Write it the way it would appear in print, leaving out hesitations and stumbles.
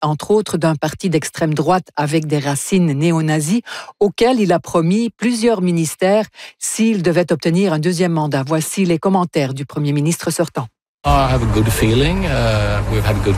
entre autres d'un parti d'extrême droite avec des racines néo-nazis, auquel il a promis plusieurs ministères s'il devait obtenir un deuxième mandat. Voici les commentaires du premier ministre sortant. I have a good feeling. We've had good